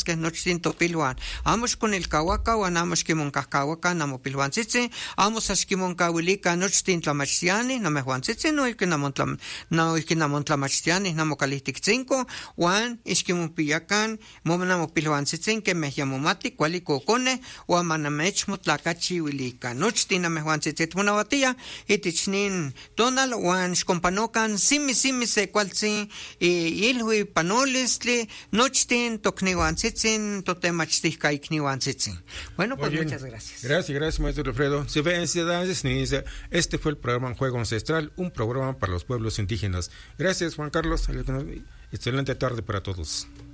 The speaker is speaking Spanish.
que nochtin topilwan. Amos con el kawakan, amos kimonkahkawakan, amo pilwantzitzi, amos ashkimonkawilika nochtin tlamachtiani, namehuantzitzi, no ikinamontlamachtiani, namokalihtikzinko, wan ishkimonpiyakan, momanamopilwantzitzi, que mehiamomati, kualikokone, wan manamechmotlakachiwilika. Nochtin namehuantzitzi tmonawatia, itichnin tonal, wan xkompanokan, simi se kualtzi, ilhui panolistli, nochtin tokniwantzitzi, totemachtikkaikniwantzitzi. Bueno, pues muchas gracias. Gracias, maestro Alfredo. Este fue el programa Juego Ancestral, un programa para los pueblos indígenas. Gracias, Juan Carlos. Excelente tarde para todos.